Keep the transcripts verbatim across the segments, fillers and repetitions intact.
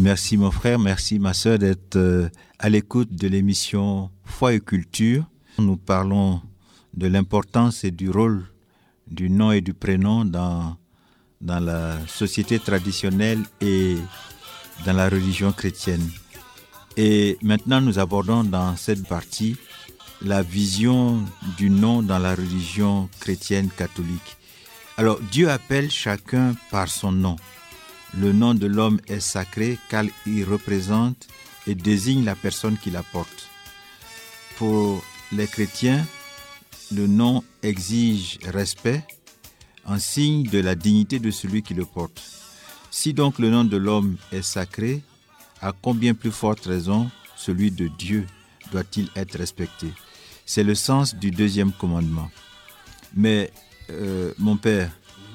Merci mon frère, merci ma sœur d'être euh, à l'écoute de l'émission Foi et Culture. Nous parlons de l'importance et du rôle du nom et du prénom dans, dans la société traditionnelle et dans la religion chrétienne. Et maintenant, nous abordons dans cette partie la vision du nom dans la religion chrétienne catholique. Alors, Dieu appelle chacun par son nom. Le nom de l'homme est sacré car il représente et désigne la personne qui la porte. Pour les chrétiens, le nom exige respect en signe de la dignité de celui qui le porte. Si donc le nom de l'homme est sacré, à combien plus forte raison celui de Dieu doit-il être respecté? C'est le sens du deuxième commandement. Mais, euh, mon père,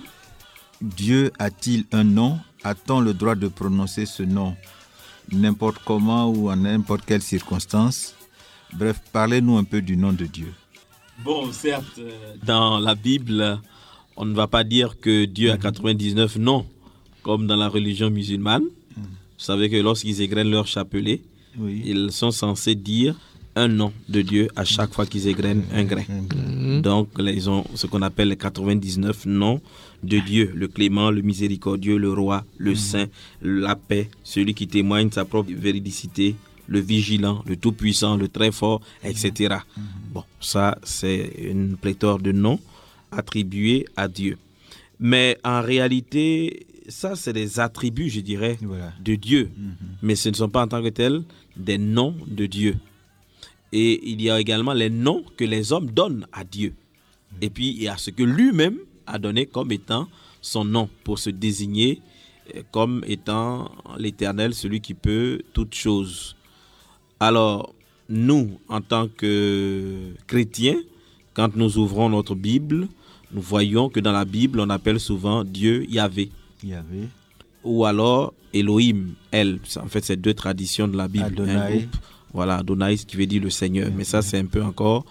Dieu a-t-il un nom? A-t-on le droit de prononcer ce nom n'importe comment ou en n'importe quelle circonstance? Bref, parlez-nous un peu du nom de Dieu. Bon, certes, dans la Bible, on ne va pas dire que Dieu a quatre-vingt-dix-neuf noms, comme dans la religion musulmane. Vous savez que lorsqu'ils égrènent leur chapelet, oui. Ils sont censés dire un nom de Dieu à chaque fois qu'ils égrènent un grain. Mmh. Donc, ils ont ce qu'on appelle les quatre-vingt-dix-neuf noms de Dieu. Le clément, le miséricordieux, le roi, le mmh. saint, la paix, celui qui témoigne sa propre véridicité, le vigilant, le tout-puissant, le très fort, et cetera. Mmh. Bon, ça, c'est une pléthore de noms attribués à Dieu. Mais en réalité, ça, c'est des attributs, je dirais, voilà. de Dieu. Mmh. Mais ce ne sont pas en tant que tels des noms de Dieu. Et il y a également les noms que les hommes donnent à Dieu. Et puis, il y a ce que lui-même a donné comme étant son nom pour se désigner comme étant l'Éternel, celui qui peut toutes choses. Alors, nous, en tant que chrétiens, quand nous ouvrons notre Bible, nous voyons que dans la Bible, on appelle souvent Dieu Yahvé. Yahvé. Ou alors Elohim, El. En fait, c'est deux traditions de la Bible. Adonai. Un groupe. Voilà, Adonai, qui veut dire le Seigneur. Mais ça, c'est un peu encore